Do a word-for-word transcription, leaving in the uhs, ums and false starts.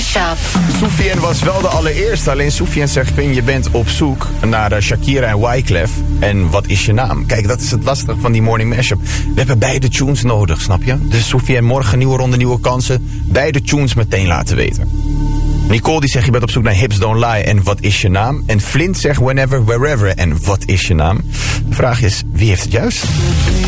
Mashup. Soufiane was wel de allereerste. Alleen Soufiane zegt, Pin, je bent op zoek naar uh, Shakira en Wyclef. En wat is je naam? Kijk, dat is het lastige van die morning mashup. We hebben beide tunes nodig, snap je? Dus Soufiane, morgen nieuwe ronde, nieuwe kansen. Beide tunes meteen laten weten. Nicole die zegt, je bent op zoek naar Hips Don't Lie en wat is je naam? En Flint zegt, whenever, wherever en wat is je naam? De vraag is, wie heeft het juist?